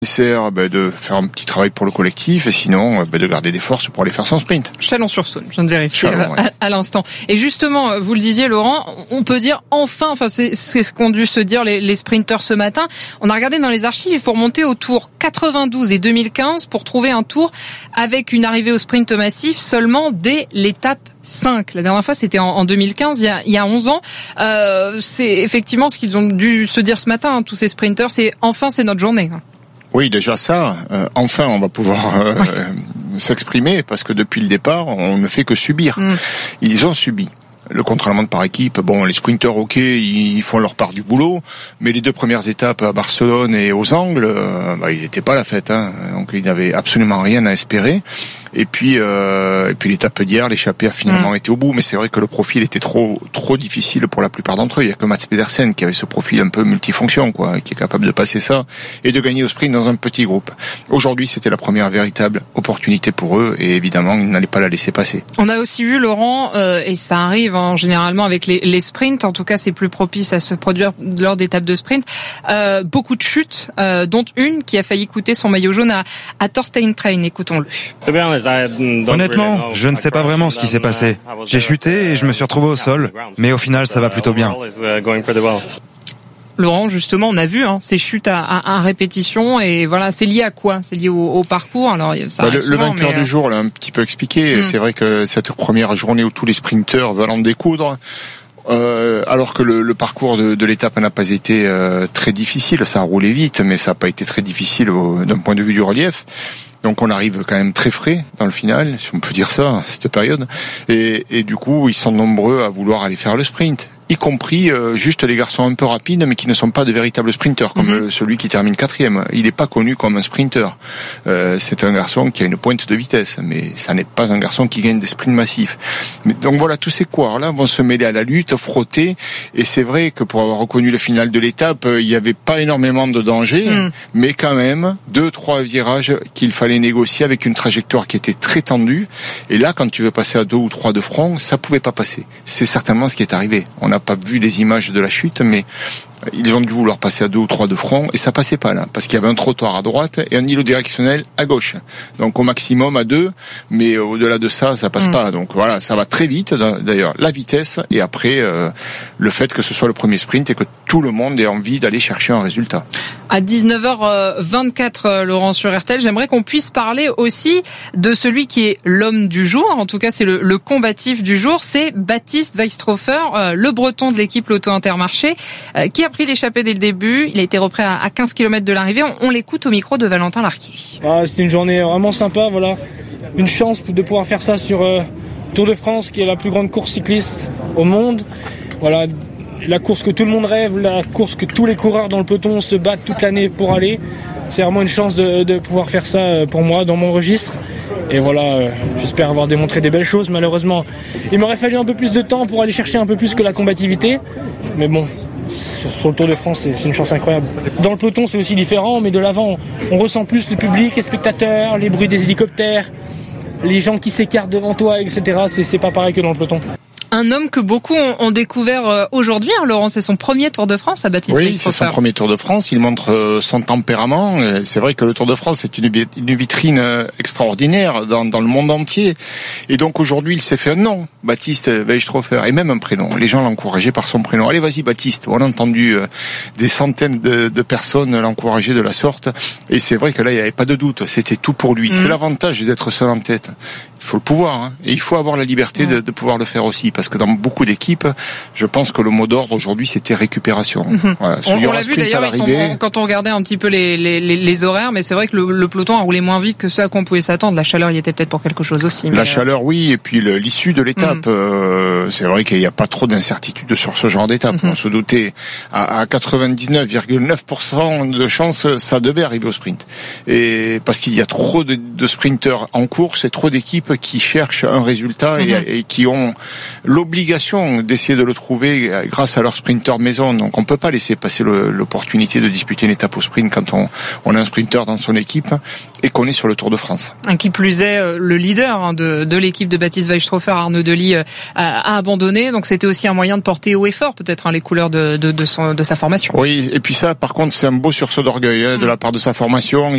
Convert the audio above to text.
nécessaire de faire un petit travail pour le collectif et sinon de garder des forces pour aller faire son sprint. Chalon-sur-Saône, je viens de vérifier à l'instant. Et justement, vous le disiez Laurent, on peut dire enfin, c'est ce qu'ont dû se dire les sprinteurs ce matin. On a regardé dans les archives, il faut remonter au tour 92 et 2015 pour trouver un tour avec une arrivée au sprint massif seulement dès l'étape 5. La dernière fois, c'était en 2015, il y a 11 ans. C'est effectivement ce qu'ils ont dû se dire ce matin, tous ces sprinteurs, c'est notre journée. Oui, déjà ça, enfin on va pouvoir s'exprimer parce que depuis le départ, on ne fait que subir. Ils ont subi. Le contre-la-montre par équipe, les sprinteurs, ok, ils font leur part du boulot, mais les 2 premières étapes à Barcelone et aux Angles, ils n'étaient pas à la fête, donc ils n'avaient absolument rien à espérer. Et puis l'étape d'hier, l'échappée a finalement été au bout, mais c'est vrai que le profil était trop difficile pour la plupart d'entre eux. Il y a que Mats Pedersen qui avait ce profil un peu multifonction, qui est capable de passer ça et de gagner au sprint dans un petit groupe. Aujourd'hui, c'était la première véritable opportunité pour eux et évidemment, ils n'allaient pas la laisser passer. On a aussi vu Laurent, et ça arrive généralement avec les sprints, en tout cas c'est plus propice à se produire lors d'étapes de sprint, beaucoup de chutes, dont une qui a failli coûter son maillot jaune à Thorstein Train. Écoutons-le. Honnêtement, je ne sais pas vraiment ce qui s'est passé. J'ai chuté et je me suis retrouvé au sol, mais au final, ça va plutôt bien. Laurent, justement, on a vu ces chutes à répétition et voilà, c'est lié à quoi ? C'est lié au parcours. Alors, ça le vainqueur du jour l'a un petit peu expliqué. C'est vrai que cette première journée où tous les sprinteurs veulent en découdre, alors que le parcours de l'étape n'a pas été très difficile, ça a roulé vite, mais ça n'a pas été très difficile d'un point de vue du relief. Donc on arrive quand même très frais dans le final, si on peut dire ça, à cette période. Et du coup, ils sont nombreux à vouloir aller faire le sprint, y compris juste les garçons un peu rapides, mais qui ne sont pas de véritables sprinteurs, comme celui qui termine 4e. Il n'est pas connu comme un sprinter. C'est un garçon qui a une pointe de vitesse, mais ça n'est pas un garçon qui gagne des sprints massifs. Mais donc voilà, tous ces coureurs-là vont se mêler à la lutte, frotter. Et c'est vrai que pour avoir reconnu le final de l'étape, il n'y avait pas énormément de danger, mais quand même 2-3 virages qu'il fallait négocier avec une trajectoire qui était très tendue. Et là, quand tu veux passer à 2 ou 3 de front, ça pouvait pas passer. C'est certainement ce qui est arrivé. On n'a pas vu les images de la chute, mais ils ont dû vouloir passer à 2 ou 3 de front et ça passait pas là, parce qu'il y avait un trottoir à droite et un îlot directionnel à gauche. Donc au maximum à 2, mais au-delà de ça, ça passe pas. Donc voilà, ça va très vite. D'ailleurs, la vitesse et après le fait que ce soit le premier sprint et que tout le monde ait envie d'aller chercher un résultat. À 19h24, Laurent, sur RTL, j'aimerais qu'on puisse parler aussi de celui qui est l'homme du jour. En tout cas, c'est le combatif du jour. C'est Baptiste Weistrofer, le breton de l'équipe Lotto Intermarché, qui a pris l'échappée dès le début. Il a été repris à 15 km de l'arrivée. On l'écoute au micro de Valentin Larquier. C'était une journée vraiment sympa, voilà. Une chance de pouvoir faire ça sur Tour de France, qui est la plus grande course cycliste au monde. Voilà, la course que tout le monde rêve, la course que tous les coureurs dans le peloton se battent toute l'année pour aller. C'est vraiment une chance de pouvoir faire ça pour moi, dans mon registre. Et voilà, j'espère avoir démontré des belles choses. Malheureusement, il m'aurait fallu un peu plus de temps pour aller chercher un peu plus que la combativité. Mais bon, sur le Tour de France, c'est une chance incroyable. Dans le peloton, c'est aussi différent, mais de l'avant, on ressent plus le public, les spectateurs, les bruits des hélicoptères, les gens qui s'écartent devant toi, etc. C'est pas pareil que dans le peloton. Un homme que beaucoup ont découvert aujourd'hui, Laurent, c'est son premier Tour de France à Baptiste Weistrofer. Oui, c'est son premier Tour de France. Il montre son tempérament. C'est vrai que le Tour de France, c'est une vitrine extraordinaire dans le monde entier. Et donc aujourd'hui, il s'est fait un nom, Baptiste Weistrofer, et même un prénom. Les gens l'encourageaient par son prénom. Allez, vas-y, Baptiste. On a entendu des centaines de personnes l'encourager de la sorte. Et c'est vrai que là, il n'y avait pas de doute. C'était tout pour lui. C'est l'avantage d'être seul en tête. Il faut le pouvoir, et il faut avoir la liberté de pouvoir le faire aussi, parce que dans beaucoup d'équipes, je pense que le mot d'ordre aujourd'hui, c'était récupération. Voilà, on l'a vu d'ailleurs, quand on regardait un petit peu les horaires, mais c'est vrai que le peloton a roulé moins vite que ce à quoi on pouvait s'attendre. La chaleur y était peut-être pour quelque chose aussi. La chaleur, oui, et puis l'issue de l'étape. C'est vrai qu'il n'y a pas trop d'incertitude sur ce genre d'étape. On se doutait à 99,9% de chance, ça devait arriver au sprint. Et parce qu'il y a trop de sprinteurs en course et trop d'équipes équipes qui cherchent un résultat et qui ont l'obligation d'essayer de le trouver grâce à leur sprinter maison. Donc on peut pas laisser passer l'opportunité de disputer une étape au sprint quand on a un sprinter dans son équipe et qu'on est sur le Tour de France. Qui plus est, le leader de l'équipe de Baptiste Weishofer, Arnaud Delis, a abandonné. Donc c'était aussi un moyen de porter haut et fort peut-être les couleurs de sa formation. Oui, et puis ça par contre c'est un beau sursaut d'orgueil de la part de sa formation.